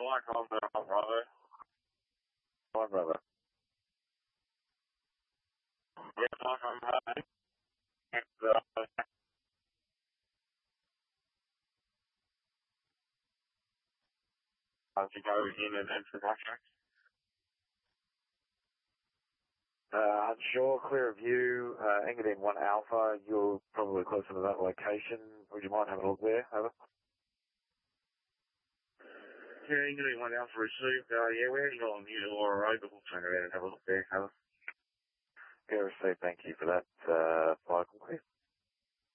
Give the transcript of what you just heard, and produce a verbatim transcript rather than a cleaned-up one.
Flight on the Bravo. Flight Bravo. Yeah, flight on Bravo. And, uh, as you go in and enter the contract. Uh, unsure, clear of view, uh, Engadine one Alpha, you're probably closer to that location. Would you mind having a look there? Over. Yeah, Engadine one Alpha received. Uh, yeah, we're heading on New Laura Road, but we'll turn around and have a look there. Over. Yeah, received. Thank you for that, uh, flight complete.